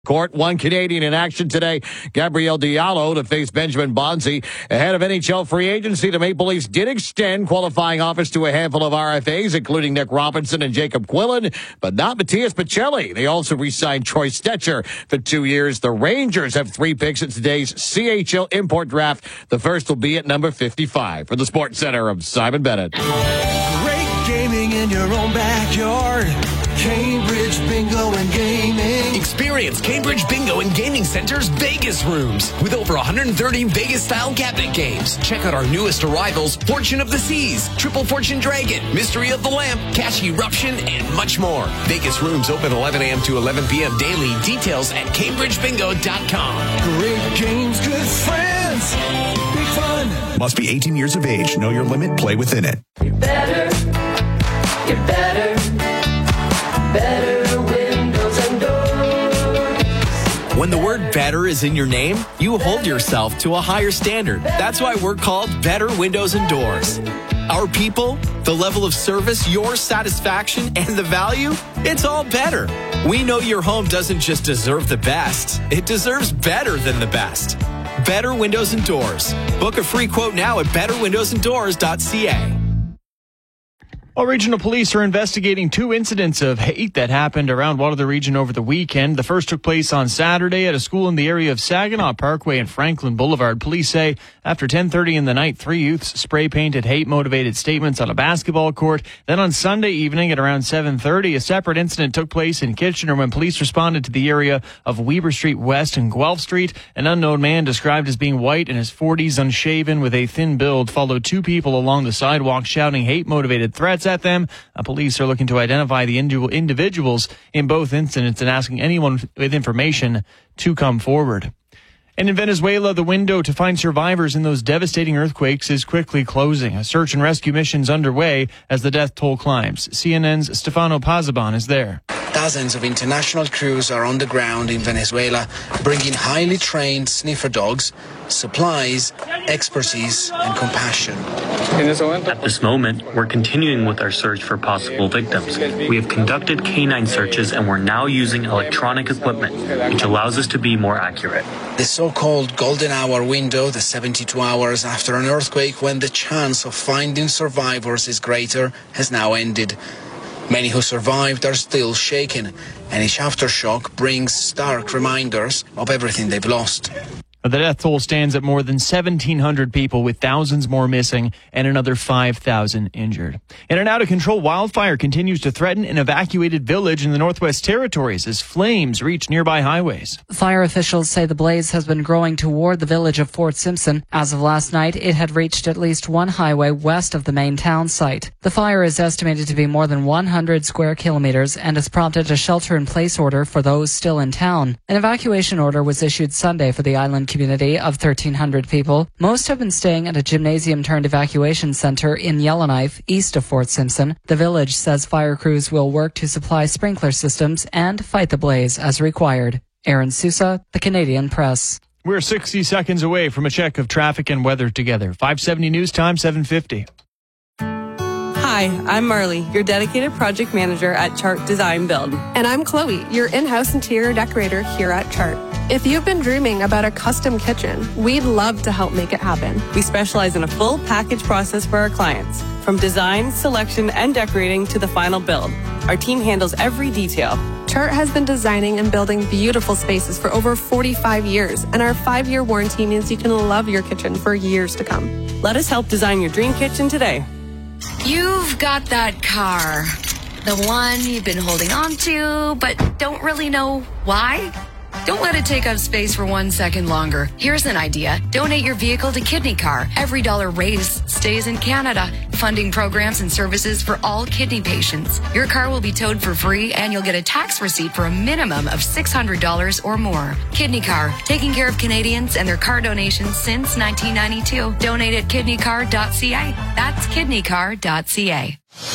Court, one Canadian in action today, Gabriel Diallo to face Benjamin Bonzi. Ahead of NHL free agency, the Maple Leafs did extend qualifying offers to a handful of RFAs, including Nick Robinson and Jacob Quillen, but not Matthias Pacelli. They also re-signed Troy Stetcher for 2 years. The Rangers have 3 picks at today's CHL import draft. The first will be at number 55. For the Sports Center, I'm Simon Bennett. Great gaming in your own backyard. Cambridge Bingo and Gaming. Experience Cambridge Bingo and Gaming Center's Vegas rooms with over 130 Vegas-style cabinet games. Check out our newest arrivals, Fortune of the Seas, Triple Fortune Dragon, Mystery of the Lamp, Cash Eruption, and much more. Vegas rooms open 11 a.m. to 11 p.m. daily. Details at CambridgeBingo.com. Great games, good friends, big fun. Must be 18 years of age. Know your limit. Play within it. You're better. You're better. Better windows and doors. When the word better is in your name, you hold yourself to a higher standard. That's why we're called Better Windows and Doors. Our people, the level of service, your satisfaction, and the value, it's all better. We know your home doesn't just deserve the best. It deserves better than the best. Better Windows and Doors. Book a free quote now at betterwindowsanddoors.ca. Well, regional police are investigating 2 incidents of hate that happened around Waterloo region over the weekend. The first took place on Saturday at a school in the area of Saginaw Parkway and Franklin Boulevard. Police say after 10:30 in the night, 3 youths spray-painted hate-motivated statements on a basketball court. Then on Sunday evening at around 7:30, a separate incident took place in Kitchener when police responded to the area of Weber Street West and Guelph Street. An unknown man described as being white, in his 40s, unshaven, with a thin build, followed 2 people along the sidewalk shouting hate-motivated threats at them. Police are looking to identify the individuals in both incidents and asking anyone with information to come forward. And in Venezuela, the window to find survivors in those devastating earthquakes is quickly closing. A search and rescue mission is underway as the death toll climbs. CNN's Stefano Pazaban is there. Dozens of international crews are on the ground in Venezuela, bringing highly trained sniffer dogs, supplies, expertise, and compassion. At this moment, we're continuing with our search for possible victims. We have conducted canine searches and we're now using electronic equipment, which allows us to be more accurate. The so-called golden hour window, the 72 hours after an earthquake when the chance of finding survivors is greater, has now ended. Many who survived are still shaken, and each aftershock brings stark reminders of everything they've lost. The death toll stands at more than 1,700 people, with thousands more missing and another 5,000 injured. And an out-of-control wildfire continues to threaten an evacuated village in the Northwest Territories as flames reach nearby highways. Fire officials say the blaze has been growing toward the village of Fort Simpson. As of last night, it had reached at least one highway west of the main town site. The fire is estimated to be more than 100 square kilometers and has prompted a shelter-in-place order for those still in town. An evacuation order was issued Sunday for the island community of 1,300 people. Most have been staying at a gymnasium-turned evacuation center in Yellowknife, east of Fort Simpson. The village says fire crews will work to supply sprinkler systems and fight the blaze as required. Aaron Sousa, The Canadian Press. We're 60 seconds away from a check of traffic and weather together. 570 News Time, 7:50. Hi, I'm Marley, your dedicated project manager at Chart Design Build. And I'm Chloe, your in-house interior decorator here at Chart. If you've been dreaming about a custom kitchen, we'd love to help make it happen. We specialize in a full package process for our clients, from design, selection, and decorating to the final build. Our team handles every detail. Chart has been designing and building beautiful spaces for over 45 years, and our 5-year warranty means you can love your kitchen for years to come. Let us help design your dream kitchen today. You've got that car, the one you've been holding on to, but don't really know why. Don't let it take up space for 1 second longer. Here's an idea. Donate your vehicle to Kidney Car. Every dollar raised stays in Canada, funding programs and services for all kidney patients. Your car will be towed for free, and you'll get a tax receipt for a minimum of $600 or more. Kidney Car, taking care of Canadians and their car donations since 1992. Donate at kidneycar.ca. That's kidneycar.ca.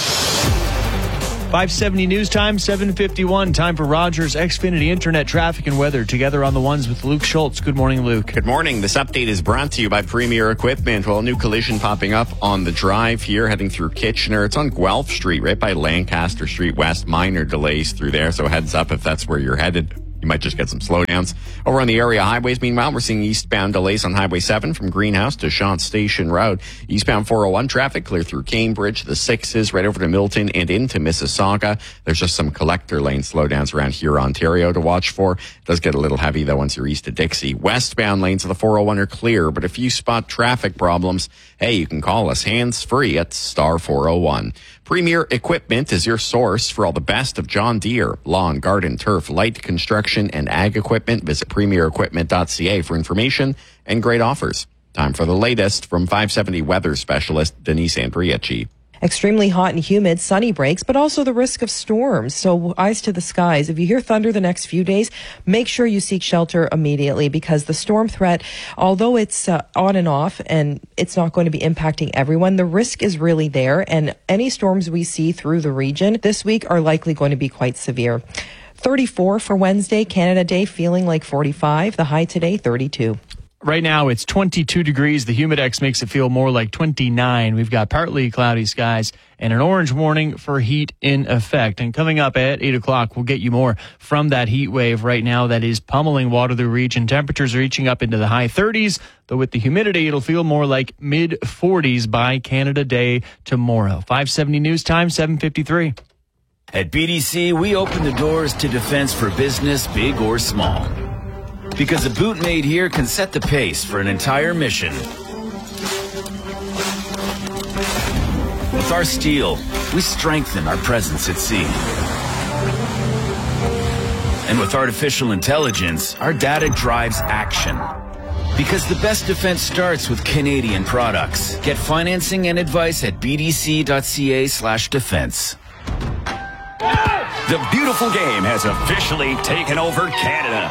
570 News Time, 7:51. Time for Rogers Xfinity Internet traffic and weather. Together on the ones with Luke Schultz. Good morning, Luke. Good morning. This update is brought to you by Premier Equipment. Well, a new collision popping up on the drive here, heading through Kitchener. It's on Guelph Street, right by Lancaster Street West. Minor delays through there, so heads up if that's where you're headed. You You might just get some slowdowns. Over on the area highways, meanwhile, we're seeing eastbound delays on Highway 7 from Greenhouse to Shant Station Road. Eastbound 401 traffic clear through Cambridge, the 6s, right over to Milton and into Mississauga. There's just some collector lane slowdowns around here, Ontario, to watch for. It does get a little heavy, though, once you're east of Dixie. Westbound lanes of the 401 are clear, but if you spot traffic problems, hey, you can call us hands-free at star 401. Premier Equipment is your source for all the best of John Deere, lawn, garden, turf, light construction, and ag equipment. Visit premierequipment.ca for information and great offers. Time for the latest from 570 weather specialist Denise Andriachi. Extremely hot and humid, sunny breaks, but also the risk of storms. So eyes to the skies. If you hear thunder the next few days, make sure you seek shelter immediately, because the storm threat, although it's on and off and it's not going to be impacting everyone, the risk is really there. And any storms we see through the region this week are likely going to be quite severe. 34 for Wednesday, Canada Day, feeling like 45. The high today, 32. Right now, it's 22 degrees. The Humidex makes it feel more like 29. We've got partly cloudy skies and an orange warning for heat in effect. And coming up at 8 o'clock, we'll get you more from that heat wave right now that is pummeling Waterloo region. Temperatures are reaching up into the high 30s, though with the humidity, it'll feel more like mid-40s by Canada Day tomorrow. 570 News Time, 7:53. At BDC, we open the doors to defense for business, big or small. Because a boot made here can set the pace for an entire mission. With our steel, we strengthen our presence at sea. And with artificial intelligence, our data drives action. Because the best defense starts with Canadian products. Get financing and advice at bdc.ca/defense. The beautiful game has officially taken over Canada.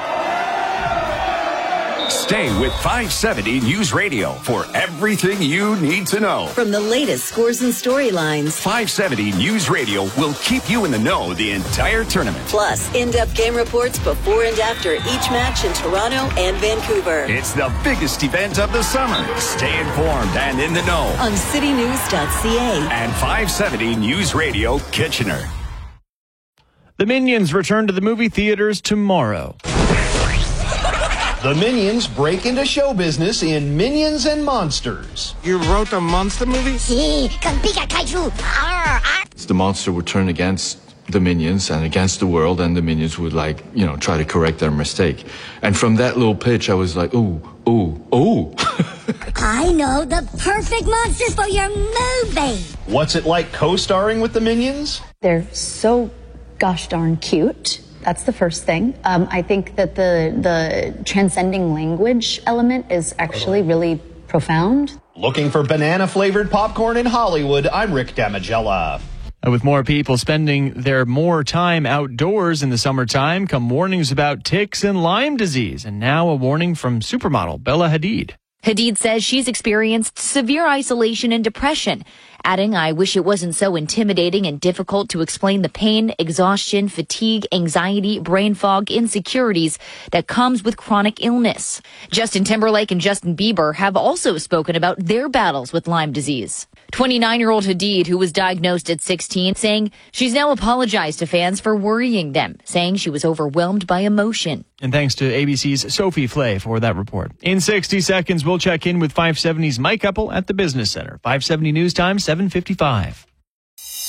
Stay with 570 News Radio for everything you need to know. From the latest scores and storylines, 570 News Radio will keep you in the know the entire tournament. Plus, in-depth game reports before and after each match in Toronto and Vancouver. It's the biggest event of the summer. Stay informed and in the know on citynews.ca and 570 News Radio Kitchener. The Minions return to the movie theaters tomorrow. The Minions break into show business in Minions and Monsters. You wrote a monster movie? Sí, con Pika Kaiju. The monster would turn against the Minions and against the world, and the Minions would, try to correct their mistake. And from that little pitch, I was like, ooh. I know the perfect monsters for your movie. What's it like co-starring with the Minions? They're so gosh darn cute. That's the first thing. I think that the transcending language element is actually really profound. Looking for banana-flavored popcorn in Hollywood, I'm Rick Damigella. With more people spending their more time outdoors in the summertime come warnings about ticks and Lyme disease. And now a warning from supermodel Bella Hadid. Hadid says she's experienced severe isolation and depression, adding, "I wish it wasn't so intimidating and difficult to explain the pain, exhaustion, fatigue, anxiety, brain fog, insecurities that comes with chronic illness." Justin Timberlake and Justin Bieber have also spoken about their battles with Lyme disease. 29-year-old Hadid, who was diagnosed at 16, saying she's now apologized to fans for worrying them, saying she was overwhelmed by emotion. And thanks to ABC's Sophie Flay for that report. In 60 seconds, we'll check in with 570's Mike Uppel at the Business Center. 570 News Time, 7:55.